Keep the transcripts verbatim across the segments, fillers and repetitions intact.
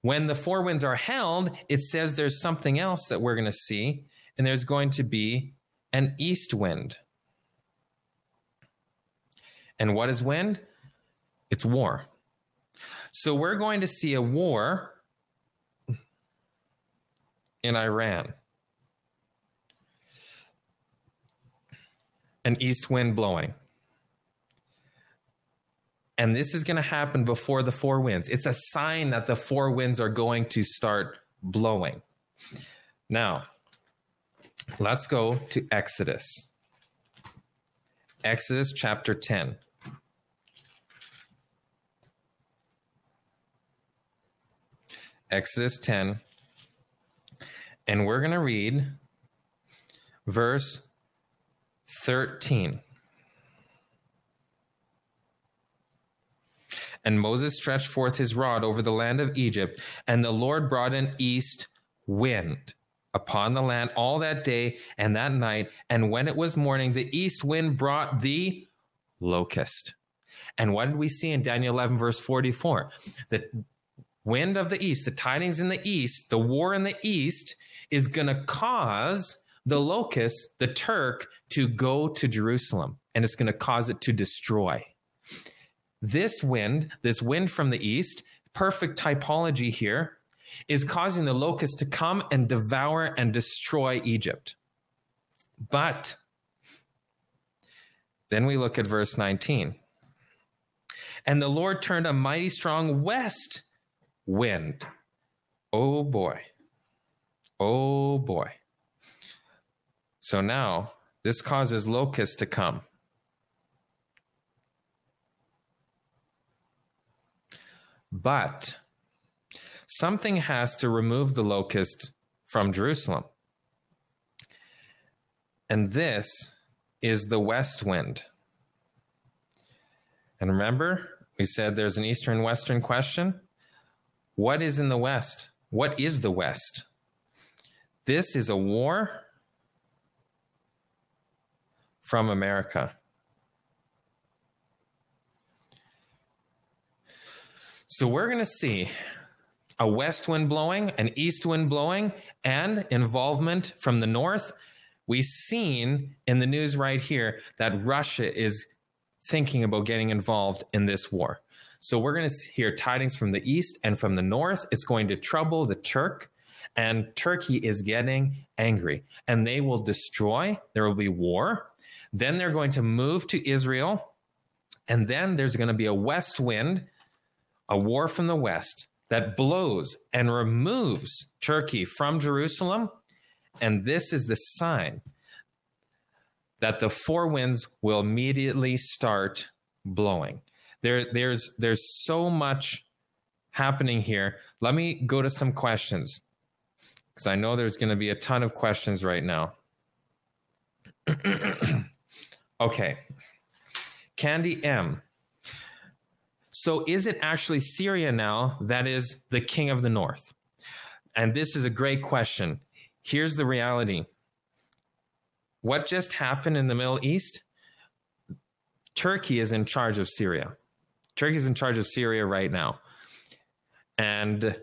When the four winds are held, it says there's something else that we're going to see, and there's going to be an east wind. And what is wind? It's war. So we're going to see a war in Iran. An east wind blowing. And this is going to happen before the four winds. It's a sign that the four winds are going to start blowing. Now, let's go to Exodus. Exodus chapter ten. Exodus ten. And we're going to read verse thirteen. And Moses stretched forth his rod over the land of Egypt, and the Lord brought an east wind upon the land all that day and that night. And when it was morning, the east wind brought the locust. And what did we see in Daniel eleven, verse forty-four? The wind of the east, the tidings in the east, the war in the east is going to cause the locust, the Turk, to go to Jerusalem. And it's going to cause it to destroy. This wind, this wind from the east, perfect typology here, is causing the locust to come and devour and destroy Egypt. But then we look at verse nineteen. And the Lord turned a mighty strong west wind. Oh boy. Oh boy. So now this causes locusts to come. But something has to remove the locust from Jerusalem. And this is the west wind. And remember, we said there's an eastern-western question. What is in the west? What is the west? This is a war from America. So we're going to see a west wind blowing, an east wind blowing, and involvement from the north. We've seen in the news right here that Russia is thinking about getting involved in this war. So we're going to hear tidings from the east and from the north. It's going to trouble the Turk, and Turkey is getting angry, and they will destroy. There will be war. Then they're going to move to Israel, and then there's going to be a west wind, a war from the west that blows and removes Turkey from Jerusalem. And this is the sign that the four winds will immediately start blowing. There, there's, there's so much happening here. Let me go to some questions, because I know there's going to be a ton of questions right now. Okay. Candy M. So is it actually Syria now that is the king of the north? And this is a great question. Here's the reality. What just happened in the Middle East? Turkey is in charge of Syria. Turkey is in charge of Syria right now. And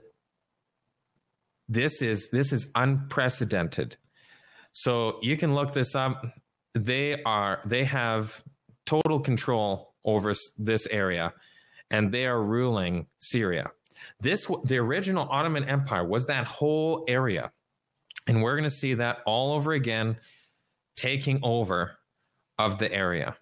this is this is unprecedented. So you can look this up. They are they have total control over this area, and they are ruling Syria. This the original Ottoman Empire was that whole area. And we're going to see that all over again, taking over of the area.